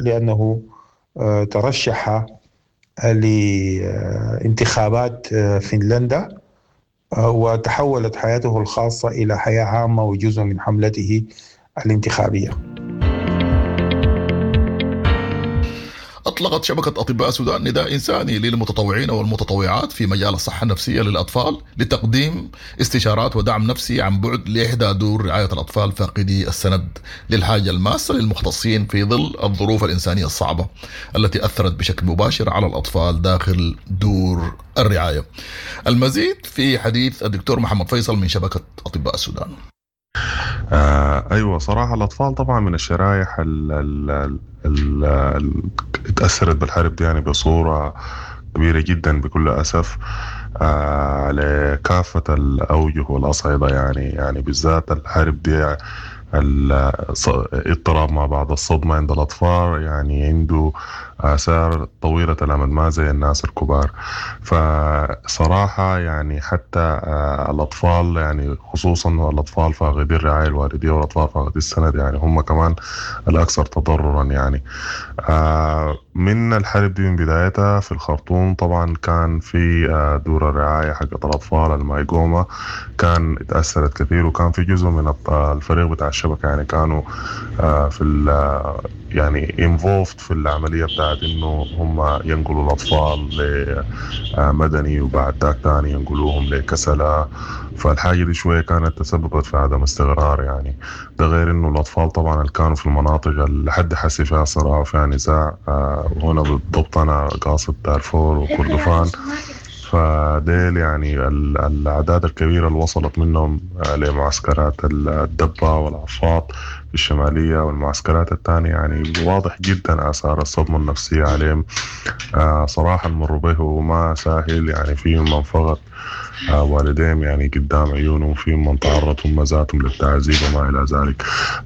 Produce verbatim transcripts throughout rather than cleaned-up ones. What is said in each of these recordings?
لأنه ترشح لانتخابات فنلندا وتحولت حياته الخاصة إلى حياة عامة وجزء من حملته الانتخابية. أطلقت شبكة أطباء السودان نداء إنساني للمتطوعين والمتطوعات في مجال الصحة النفسية للأطفال لتقديم استشارات ودعم نفسي عن بعد لإحدى دور رعاية الأطفال فاقدي السند للحاجة الماسة للمختصين في ظل الظروف الإنسانية الصعبة التي أثرت بشكل مباشر على الأطفال داخل دور الرعاية. المزيد في حديث الدكتور محمد فيصل من شبكة أطباء السودان. آه أيوة، صراحة الأطفال طبعا من الشرائح اللي اتأثرت بالحرب دي يعني بصورة كبيرة جدا بكل أسف، آه لكافة الأوجه والأصعدة يعني يعني بالذات الحرب دي الاضطراب مع بعض الصدمة عند الأطفال يعني عنده آثار طويلة الأمد ما زي الناس الكبار. فصراحة يعني حتى الأطفال يعني خصوصا الأطفال فاقدي الرعاية الوالدية والأطفال فاقدي السند يعني هم كمان الأكثر تضررا يعني. من الحرب دي من بدايتها في الخرطوم طبعا كان في دور الرعاية حقت الأطفال المايقومة كان اتأثرت كثير، وكان في جزء من الفريق بتاع الشبكة يعني كانوا في يعني involved في العملية بتاعت إنه هم ينقلوا الأطفال لمدني وبعد ذاك تاني ينقلوهم لكسلة. فالحاجة دي شوية كانت تسببت في عدم استقرار يعني. ده غير إنه الأطفال طبعا اللي كانوا في المناطق اللي حد حسي فيها صراع وفيها نزاع، وهنا بالضبط أنا قاصد دارفور وكردفان، فديل يعني الأعداد الكبيرة اللي وصلت منهم لمعسكرات الدبة والعفاط في الشمالية والمعسكرات الثانية يعني واضح جدا آثار الصدمة النفسية عليهم. صراحة المر به وما سهل يعني، فيهم من فقد والديهم يعني قدام عيونهم، فيهم من تعرضوا هم ذاتهم للتعذيب وما إلى ذلك.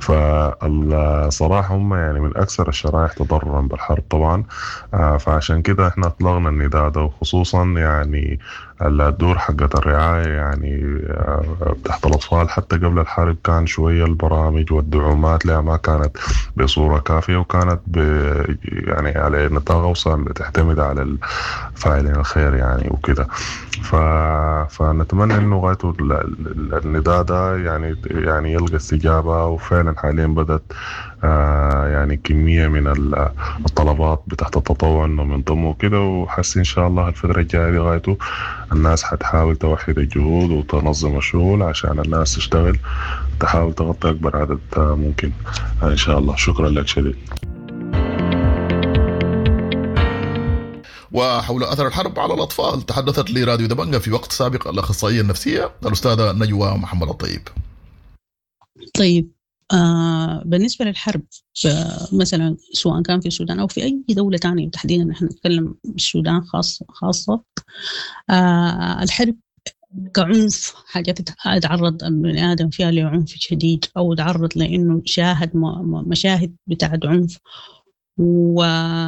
فالصراحة هم يعني من أكثر الشرائح تضررا بالحرب طبعا. فعشان كده احنا اطلقنا النداء ده، وخصوصا يعني الدور حقة الرعاية يعني تحت الأطفال حتى قبل الحرب كان شوية البرامج والدعومات لها ما كانت بصورة كافية، وكانت يعني على نطاق أوسع تعتمد على الفاعلين الخير يعني وكده. ف... فنتمنى إنه غايته النداء ده يعني يعني يلقى استجابة، وفعلا حاليا بدأت آه يعني كمية من الطلبات بتاعت التطوع إنهم ينضموا كده، وحس إن شاء الله الفترة الجاية غايته الناس حتحاول توحد الجهود وتنظم الشغل عشان الناس تشتغل تحاول تغطي أكبر عدد ممكن إن شاء الله. شكرا لك شديد. وحول أثر الحرب على الأطفال تحدثت لراديو دبنجة في وقت سابق الأخصائية النفسية الأستاذة نجوى محمد الطيب. طيب آه بالنسبة للحرب مثلا سواء كان في السودان أو في أي دولة تانية، تحديدا نحن نتكلم بالسودان خاصة خاصة آه الحرب كعنف، حاجات يتعرض البني آدم فيها لعنف شديد أو يتعرض لأنه شاهد مشاهد بتاعت عنف، و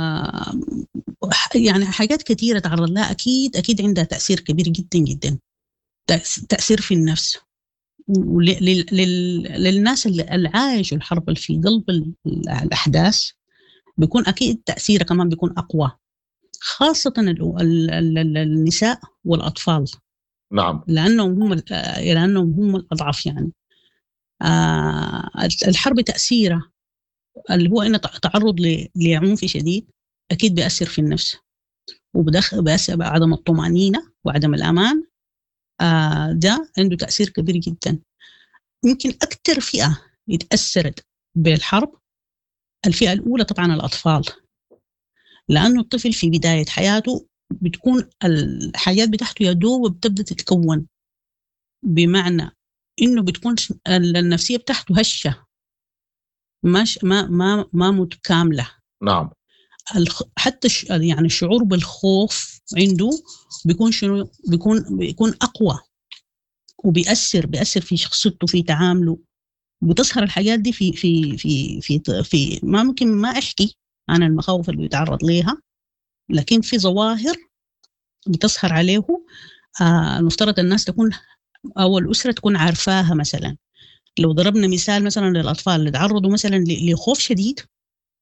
يعني حاجات كثيرة تعرض لها، أكيد أكيد عندها تأثير كبير جدا جدا، تأثير في النفس. ولل... للناس اللي عايشوا الحرب في قلب الأحداث بيكون أكيد تأثيره كمان بيكون أقوى، خاصة ال... ال... النساء والأطفال. نعم. لأنهم هم لأنهم هم الأضعف يعني. آه الحرب تأثيره اللي هو إنه تعرض لعنف شديد أكيد بيأثر في النفس، وبدخل بيأثر بعدم الطمأنينة وعدم الأمان. آه ده عنده تأثير كبير جدا. يمكن أكتر فئة يتأثرت بالحرب الفئة الأولى طبعا الأطفال، لأنه الطفل في بداية حياته بتكون الحياة بتاعته يدوب بتبدأ تتكون، بمعنى إنه بتكون النفسية بتاعته هشة مش ما ما ما متكاملة. نعم. حتى يعني الشعور بالخوف عنده بيكون شنو بيكون بيكون أقوى، وبيأثر بيأثر في شخصيته في تعامله. بتظهر الحاجات دي في في في في في ما ممكن ما أحكي عن المخاوف اللي بيتعرض ليها، لكن في ظواهر بتظهر عليه. آه المفترض الناس تكون أو الأسرة تكون عارفاها. مثلا لو ضربنا مثال مثلا للأطفال اللي تعرضوا مثلا لخوف شديد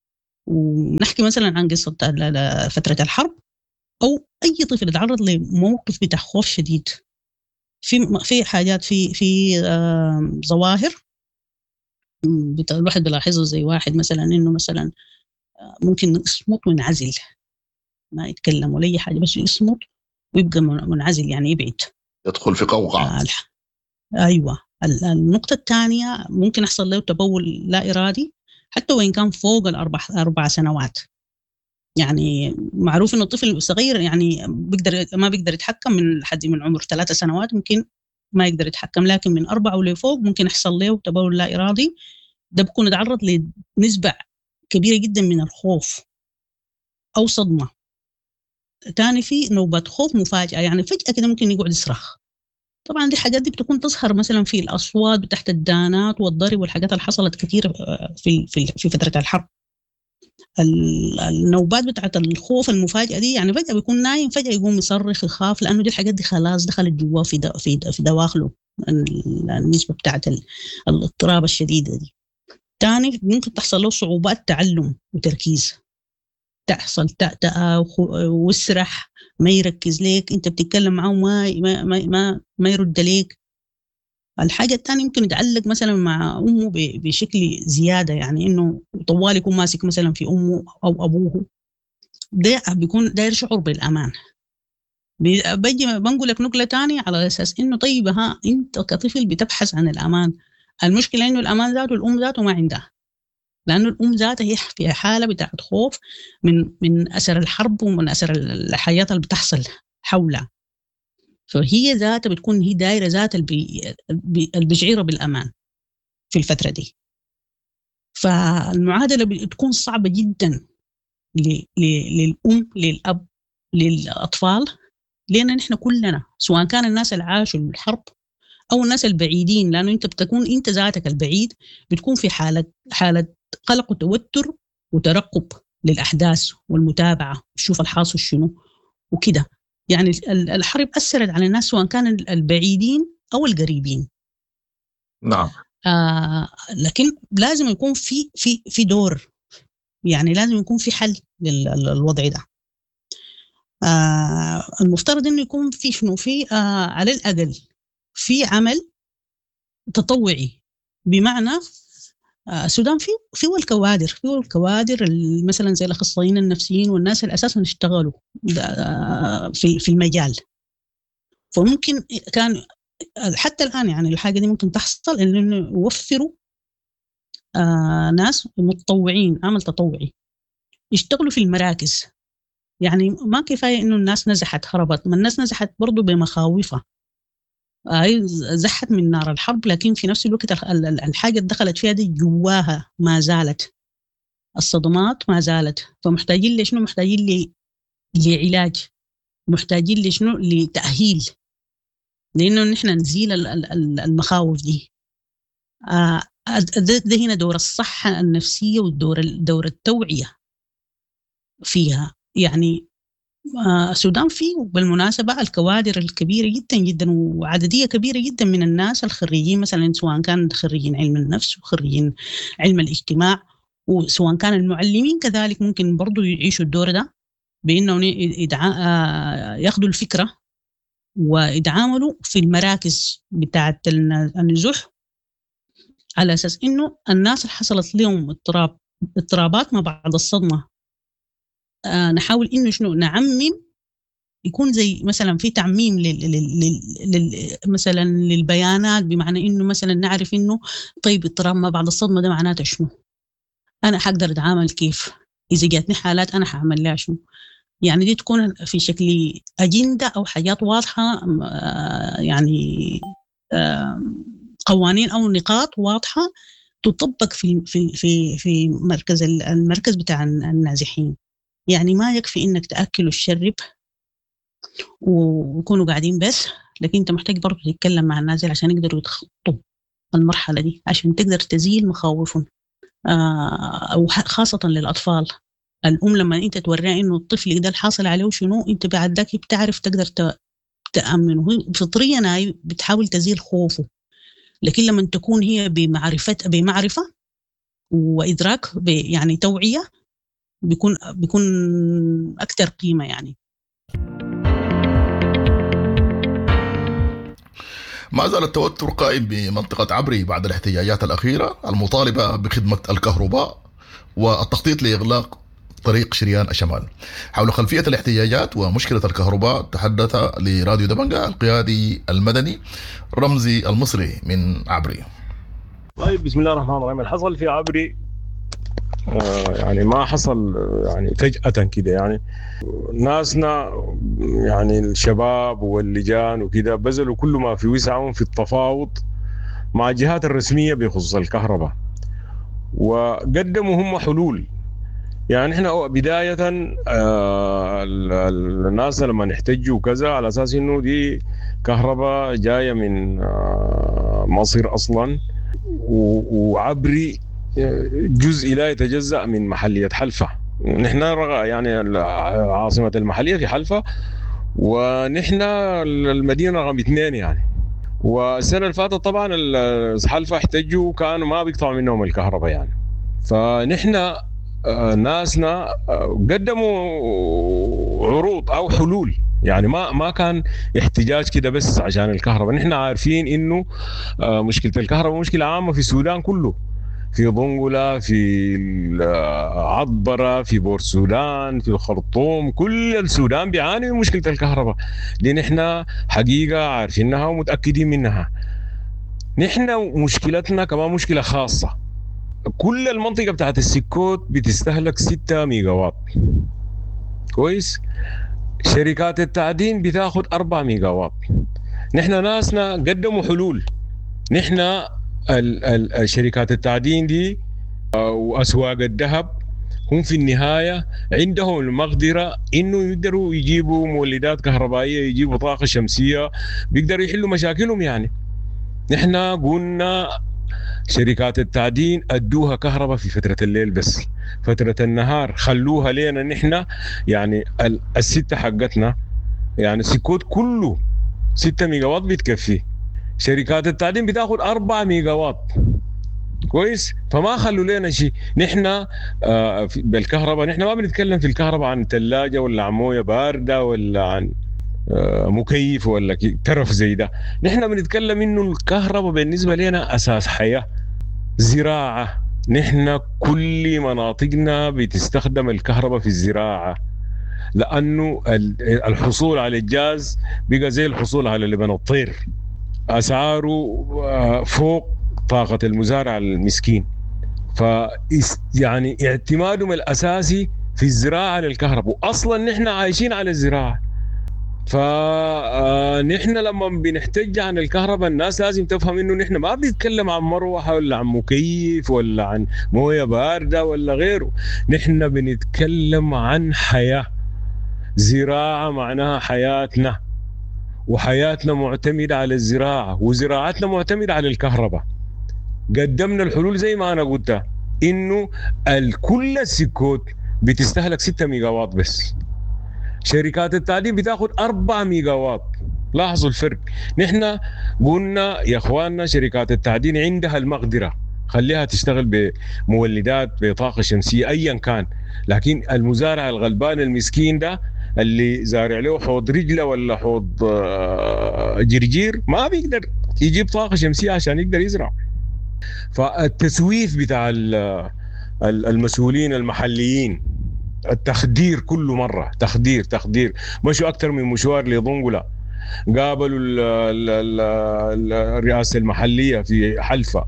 ونحكي مثلا عن قصة فترة الحرب، أو أي طفل يتعرض لموقف بتاع خوف شديد، في في حاجات في في آه ظواهر الواحد بلاحظه، زي واحد مثلا إنه مثلا ممكن يصمت وينعزل، ما يتكلم ولا أي حاجة، بس يصمت ويبقى منعزل، يعني يبعد، يدخل في قوقعة. آه أيوة. النقطة الثانية ممكن يحصل له تبول لا إرادي حتى وإن كان فوق الأربع أربع سنوات. يعني معروف إنه الطفل الصغير يعني بيقدر ما بيقدر يتحكم من حد من عمر ثلاثة سنوات، ممكن ما يقدر يتحكم، لكن من أربعة ولفوق ممكن يحصل له تبول لا إرادي. ده بيكون يتعرض لنسبة كبيرة جدا من الخوف أو صدمة. تاني في نوبة خوف مفاجئة، يعني فجأة كده ممكن يقعد يصرخ. طبعا دي حاجات دي بتكون تظهر مثلا في الأصوات تحت الدانات والضرب والحاجات اللي حصلت كثير في في في فترة الحرب. النوبات بتاعت الخوف المفاجئة دي، يعني فجأة بيكون نايم فجأة يقوم يصرخ يخاف، لأنه دي الحاجات دي خلاص دخلت جوا في دو في دو في دواخله النسبة بتاعت الاضطراب الشديدة دي. تاني ممكن تحصل له صعوبات تعلم وتركيز، تحصل تأتأة ويسرح، ما يركز ليك، انت بتتكلم معه ما ما ما ما يرد ليك. الحاجة الثانية ممكن يتعلق مثلا مع أمه بشكل زيادة، يعني إنه طوال يكون ماسك مثلا في أمه أو أبوه، ده بيكون داير شعور بالأمان. بيجي بنقول لك نقلة تانية على أساس إنه طيب ها أنت كطفل بتبحث عن الأمان، المشكلة إنه الأمان ذاته الأم ذاته ما عندها، لأنه الأم ذاتها هي في حالة بتاعت خوف من من أثر الحرب ومن أثر الحياة اللي بتحصل حولها، فهي ذاتها بتكون هي دايرة ذات البشعيرة بالأمان في الفترة دي. فالمعادلة بتكون صعبة جدا للأم للأب للأطفال، لأن نحن كلنا سواء كان الناس اللي عاشوا الحرب أو الناس البعيدين، لأنه أنت بتكون أنت ذاتك البعيد بتكون في حالة حالة قلق وتوتر وترقب للأحداث والمتابعة، شوف الحاصل شنو وكده. يعني الحرب أثرت على الناس سواء كان البعيدين أو القريبين. نعم. آه لكن لازم يكون في في في دور، يعني لازم يكون في حل للوضع ده. آه المفترض إنه يكون في شنو في آه على الأقل في عمل تطوعي، بمعنى السودان في في الكوادر في الكوادر مثلا زي الاخصائيين النفسيين والناس اللي اساسا اشتغلوا في في المجال، فممكن كان حتى الان يعني الحاجه دي ممكن تحصل انه يوفروا آه ناس متطوعين، عمل تطوعي يشتغلوا في المراكز. يعني ما كفايه انه الناس نزحت هربت، ما الناس نزحت برضو بمخاوفها، هاي زحت من نار الحرب، لكن في نفس الوقت الحاجة اللي دخلت فيها دي جواها ما زالت، الصدمات ما زالت، فمحتاجين لشنو؟ محتاجين لعلاج، محتاجين لشنو؟ لتأهيل، لأنه نحن نزيل المخاوف دي. ده هنا دور الصحة النفسية والدور دور التوعية فيها. يعني السودان فيه بالمناسبة الكوادر الكبيرة جدا جدا وعددية كبيرة جدا من الناس الخريجين، مثلا سواء كان خريجين علم النفس وخريجين علم الاجتماع، وسواء كان المعلمين كذلك ممكن برضو يعيشوا الدور ده، بأنه ياخدوا الفكرة ويتعاملوا في المراكز بتاعة النزوح، على أساس إنه الناس اللي حصلت لهم اضطراب اضطرابات ما بعد الصدمة، آه نحاول إنه شنو نعمم، يكون زي مثلا في تعميم لل... لل... لل... مثلا للبيانات، بمعنى إنه مثلا نعرف إنه طيب اضطراب ما بعد الصدمة ده معناته شنو، أنا حقدر أتعامل كيف، إذا جاتني حالات أنا حعمل لها شنو. يعني دي تكون في شكل أجندة أو حاجات واضحة، آه يعني آه قوانين أو نقاط واضحة تطبق في في في في مركز المركز بتاع النازحين. يعني ما يكفي إنك تأكل وتشرب ويكونوا قاعدين بس، لكن أنت محتاج برضو تتكلم مع الناس عشان يقدروا يتخطوا المرحلة دي، عشان تقدر تزيل مخاوفهم، أو خاصة للأطفال. الأم لما أنت توريها إنه الطفل ده الحاصل عليه شنو، أنت بعد ذاك بتعرف تقدر تأمنه، فطريا هي بتحاول تزيل خوفه. لكن لما تكون هي بمعرفة بمعرفة وإدراك يعني توعية، بيكون بيكون أكتر قيمة يعني. ما زال التوتر قائم بمنطقة عبري بعد الاحتجاجات الأخيرة المطالبة بخدمة الكهرباء والتخطيط لإغلاق طريق شريان الشمال. حول خلفية الاحتجاجات ومشكلة الكهرباء تحدث لراديو دبنجة القيادي المدني رمزي المصري من عبري. طيب، بسم الله الرحمن الرحيم. الحصل في عبري آه يعني ما حصل يعني فجأة كده، يعني ناسنا يعني الشباب واللجان وكده بذلوا كل ما في وسعهم في التفاوض مع الجهات الرسمية بخصوص الكهرباء، وقدموا هم حلول. يعني احنا بداية آه الناس لما نحتجوا كذا على اساس انه دي كهرباء جاية من آه مصر اصلا، وعبري جزء لا يتجزأ من محلية حلفة. نحن يعني عاصمة المحلية في حلفة، ونحن المدينة رقم اثنين يعني. والسنة اللي فاتت طبعا حلفة احتجوا كانوا ما بيقطعوا منهم الكهرباء يعني. فنحن ناسنا قدموا عروض او حلول، يعني ما ما كان احتجاج كده بس عشان الكهرباء. نحن عارفين انه مشكلة الكهرباء مشكلة عامة في السودان كله، في ضنقلة، في عطبرة، في بور السودان، في الخرطوم، كل السودان بيعاني من مشكلة الكهرباء دي. نحن حقيقة عارفينها ومتأكدين منها. نحن مشكلتنا كمان مشكلة خاصة. كل المنطقة بتاعت السكوت بتستهلك ستة ميجا واط، كويس. شركات التعدين بتاخد أربعة ميجا واط. نحن ناسنا قدموا حلول. نحن الشركات التعدين دي وأسواق الذهب هم في النهاية عندهم المقدرة إنه يقدروا يجيبوا مولدات كهربائية، يجيبوا طاقة شمسية، بيقدروا يحلوا مشاكلهم يعني. نحن قلنا شركات التعدين أدوها كهرباء في فترة الليل بس، فترة النهار خلوها لنا نحن يعني الستة حقتنا يعني سكوت كله ستة ميجا واط بتكفي. شركات التعدين بتاخد أربعة ميجا واط، كويس. فما خلوا لنا شيء. نحن آه بالكهرباء نحن ما بنتكلم في الكهرباء عن ثلاجة ولا عن موية باردة ولا عن آه مكيف ولا ترف زي ده. نحن بنتكلم إنه الكهرباء بالنسبة لنا أساس حياة. زراعة، نحن كل مناطقنا بتستخدم الكهرباء في الزراعة، لأنه الحصول على الجاز بقى زي الحصول على لبن الطير، أسعاره فوق طاقة المزارع المسكين. ف يعني اعتمادهم الأساسي في الزراعة للكهرباء، وأصلا نحن عايشين على الزراعة. فنحن لما بنحتج عن الكهرباء الناس لازم تفهم إنه نحن ما بنتكلم عن مروحة ولا عن مكيف ولا عن موية باردة ولا غيره. نحن بنتكلم عن حياة. زراعة معناها حياتنا، وحياتنا معتمدة على الزراعة، وزراعتنا معتمدة على الكهرباء. قدمنا الحلول زي ما أنا قلت، إنه الكل السكوت بتستهلك ستة ميجا واط بس. شركات التعدين بتاخد أربعة ميجا واط. لاحظوا الفرق. نحن قلنا يا أخواننا شركات التعدين عندها المقدرة، خليها تشتغل بمولدات بطاقة شمسية أيا كان، لكن المزارع الغلبان المسكين ده اللي زارع له حوض رجله ولا حوض جرجير ما بيقدر يجيب طاقة شمسية عشان يقدر يزرع. فالتسويف بتاع المسؤولين المحليين، التخدير كل مرة، تخدير تخدير مشوا أكثر من مشوار لضنقلة، قابلوا الرئاسة المحلية في حلفة،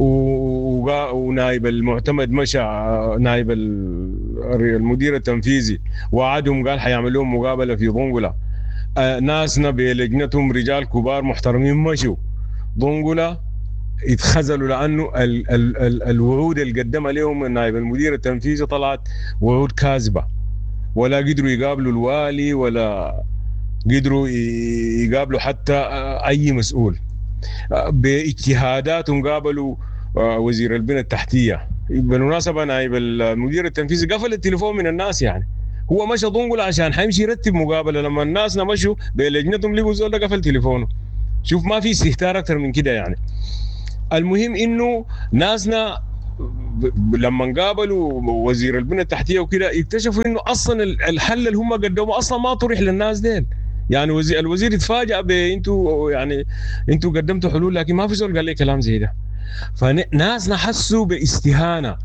ونائب المعتمد مشى نائب المدير التنفيذي وعدهم قال حيعملوا مقابلة في ضنقلة. ناسنا بلجنتهم رجال كبار محترمين مشوا ضنقلة، يتخزلوا لأنه ال ال ال الوعود اللي قدمها لهم نائب المدير التنفيذي طلعت وعود كاذبة، ولا قدروا يقابلوا الوالي ولا قدروا يقابلوا حتى أي مسؤول. باجتهاداتهم قابلوا وزير البنى التحتية. بالمناسبة نائب المدير التنفيذي قفل التليفون من الناس، يعني هو مشى ضنقل عشان حيمشي يرتب مقابلة، لما الناس مشوا بلجنتهم لقوا زول ده قفل تليفونه. شوف ما في استهتار أكثر من كده يعني. المهم إنه ناسنا لما قابلوا وزير البنى التحتيه وكده اكتشفوا انه اصلا الحل اللي هم قدموه اصلا ما طرح للناس ديل. يعني وزير الوزير اتفاجأ بانتوا يعني انتوا قدمتوا حلول لكن ما في زول قال لي كلام زي ده. فناسنا حسوا باستهانه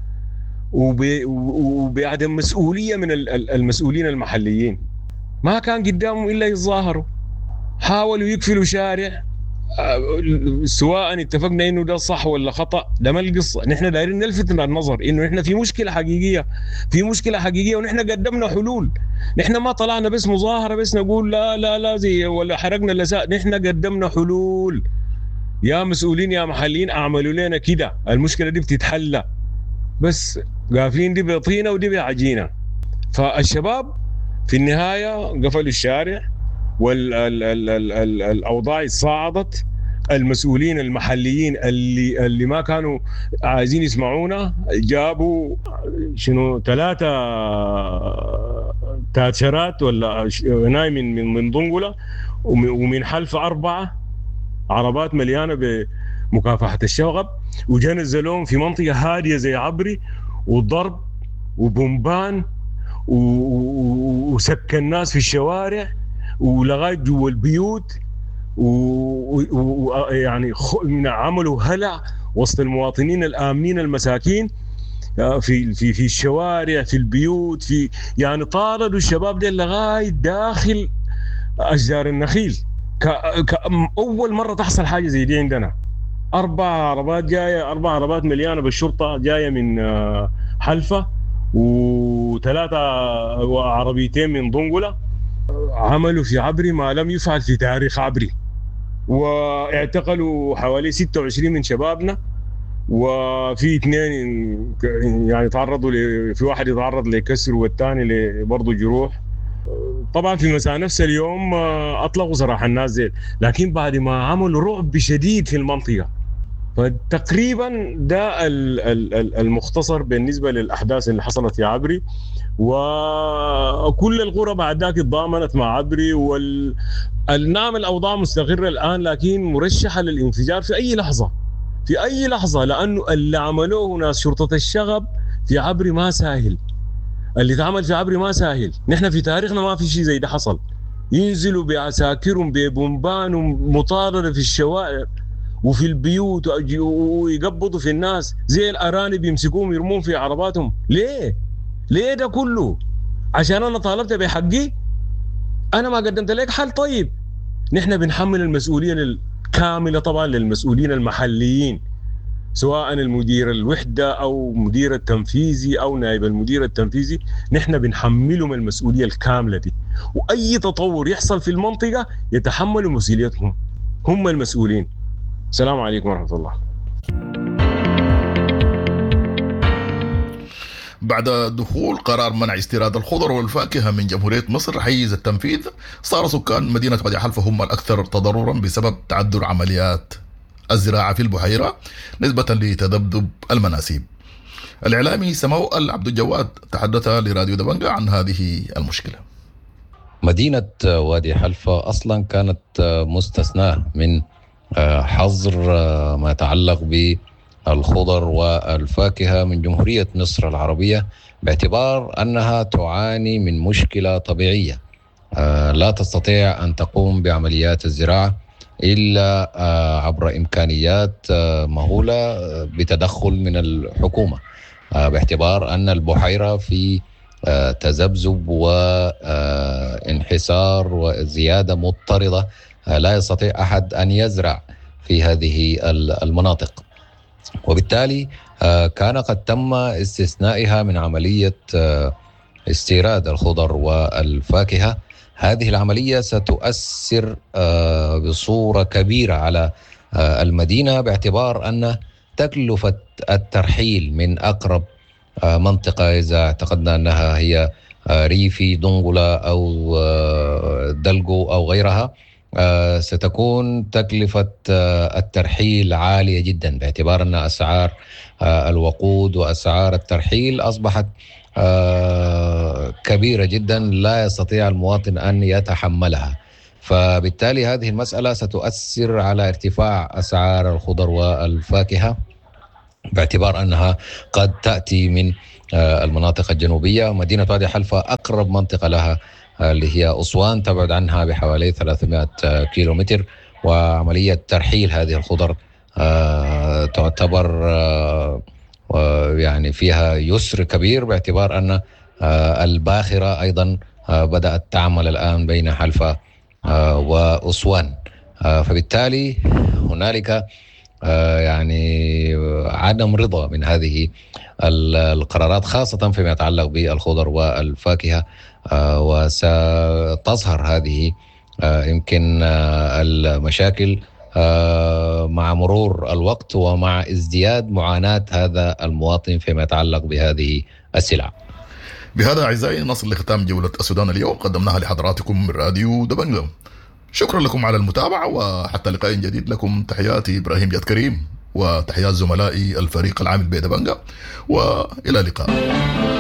وبعدم مسؤوليه من المسؤولين المحليين. ما كان قدامهم الا يتظاهروا، حاولوا يقفلوا شارع سواء اتفقنا انه ده صح ولا خطا، ده ما القصه. نحن دايرين نلفت النظر انه نحن في مشكله حقيقيه، في مشكله حقيقيه ونحن قدمنا حلول. نحن ما طلعنا بس مظاهره بس نقول لا لا لا زي ولا حرقنا اللساء، نحن قدمنا حلول. يا مسؤولين يا محليين اعملوا لنا كده، المشكله دي بتتحل، بس قافلين دي بطينه ودي بعجينه. فالشباب في النهايه قفلوا الشارع والأوضاع صعدت. المسؤولين المحليين اللي اللي ما كانوا عايزين يسمعونا جابوا شنو ثلاثة تاتشرات ولا ناي من من من ضنقلة ومن حلف أربعة عربات مليانة بمكافحة الشغب، وجا نزلوهم في منطقة هادية زي عبري وضرب وبومبان وسكن الناس في الشوارع ولغايه جوا البيوت، ويعني عملوا هلع وسط المواطنين الآمنين المساكين في في في الشوارع في البيوت، في يعني طاردوا الشباب دي لغايه داخل اشجار النخيل. كأول مره تحصل حاجه زي دي عندنا. اربع عربات جايه، اربع عربات مليانه بالشرطه جايه من حلفه، وثلاثه عربيتين من ضنقله، عملوا في عبري ما لم يفعل في تاريخ عبري، واعتقلوا حوالي ستة وعشرين من شبابنا، وفي اثنين يعني تعرضوا ل... في واحد يتعرض لكسر والثاني برضه جروح. طبعا في مساء نفس اليوم اطلقوا سراح الناس زي، لكن بعد ما عملوا رعب شديد في المنطقه. فتقريبا ده المختصر بالنسبه للاحداث اللي حصلت في عبري، وكل القرى بعد ذاك اتضامنت مع عبري. والنعم الاوضاع مستقره الان، لكن مرشحه للانفجار في اي لحظه، في اي لحظه، لانه اللي عملوه ناس شرطه الشغب في عبري ما سهل. اللي اتعمل في عبري ما سهل. نحن في تاريخنا ما في شيء زي ده حصل. ينزلوا بعساكرهم ببومبان ومطارده في الشوارع وفي البيوت ويقبضوا في الناس زي الارانب، يمسكوهم يرمون في عرباتهم. ليه؟ ليه ده كله؟ عشان انا طالبت بحقي؟ انا ما قدمت لك حل؟ طيب نحن بنحمل المسؤوليه الكامله طبعا للمسؤولين المحليين، سواء المدير الوحده او مدير التنفيذي او نائب المدير التنفيذي. نحن بنحملهم المسؤوليه الكامله دي، واي تطور يحصل في المنطقه يتحملوا مسؤوليتهم، هم المسؤولين. السلام عليكم ورحمه الله. بعد دخول قرار منع استيراد الخضر والفاكهة من جمهورية مصر حيز التنفيذ، صار سكان مدينة وادي حلفة هم الأكثر تضررا بسبب تعذر عمليات الزراعة في البحيرة نسبة لتذبذب المناسيب. الإعلامي سمو عبد الجواد تحدث لراديو دبنجة عن هذه المشكلة. مدينة وادي حلفة أصلا كانت مستثناة من حظر ما يتعلق بالخضر والفاكهة من جمهورية مصر العربية، باعتبار أنها تعاني من مشكلة طبيعية لا تستطيع أن تقوم بعمليات الزراعة إلا عبر إمكانيات مهولة بتدخل من الحكومة، باعتبار أن البحيرة في تذبذب وانحسار وزيادة مضطردة، لا يستطيع أحد أن يزرع في هذه المناطق، وبالتالي كان قد تم استثنائها من عملية استيراد الخضر والفاكهة. هذه العملية ستؤثر بصورة كبيرة على المدينة، باعتبار أن تكلفة الترحيل من أقرب منطقة، إذا اعتقدنا أنها هي ريفي دنقلة أو دلقو أو غيرها، ستكون تكلفة الترحيل عالية جدا، باعتبار أن أسعار الوقود وأسعار الترحيل أصبحت كبيرة جدا لا يستطيع المواطن أن يتحملها. فبالتالي هذه المسألة ستؤثر على ارتفاع أسعار الخضر والفاكهة باعتبار أنها قد تأتي من المناطق الجنوبية. مدينة وادي حلفا أقرب منطقة لها اللي هي أسوان تبعد عنها بحوالي ثلاثمائة كيلومتر، وعملية ترحيل هذه الخضر تعتبر يعني فيها يسر كبير، باعتبار أن الباخرة أيضا بدأت تعمل الآن بين حلفا وأسوان. فبالتالي هنالك يعني عدم رضا من هذه القرارات، خاصة فيما يتعلق بالخضر والفاكهة، وستظهر هذه يمكن المشاكل مع مرور الوقت ومع ازدياد معاناة هذا المواطن فيما يتعلق بهذه السلع. بهذا أعزائي نصل لختام جولة السودان اليوم، قدمناها لحضراتكم من راديو دبنجة. شكرا لكم على المتابعة، وحتى لقاء جديد لكم تحياتي إبراهيم جاد كريم وتحيات زملائي الفريق العامل بدبنجة، وإلى اللقاء.